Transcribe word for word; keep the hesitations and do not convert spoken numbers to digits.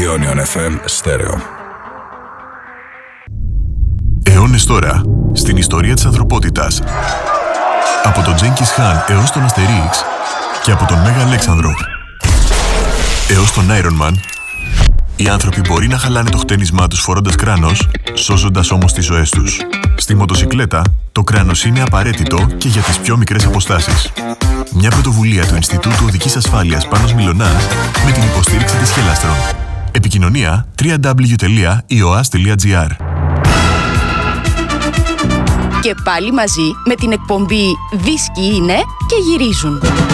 Ionion εφ εμ Στέρεο. Αιώνες τώρα, στην ιστορία της ανθρωπότητας. Από τον Τζένκις Χάν έως τον Αστερίξ και από τον Μέγα Αλέξανδρο έως τον Iron Man, οι άνθρωποι μπορεί να χαλάνε το χτένισμά τους φορώντας κράνος, σώζοντας όμως τις ζωές τους. Στη μοτοσικλέτα, το κράνος είναι απαραίτητο και για τις πιο μικρές αποστάσεις. Μια πρωτοβουλία του Ινστιτούτου Οδικής Ασφάλειας Πάνος Μιλωνάς με την υποστήριξη της Χελάστρον. Επικοινωνία double-u double-u double-u τελεία ι ο ας τελεία τζι άρ. Και πάλι μαζί με την εκπομπή «Δίσκοι είναι και γυρίζουν».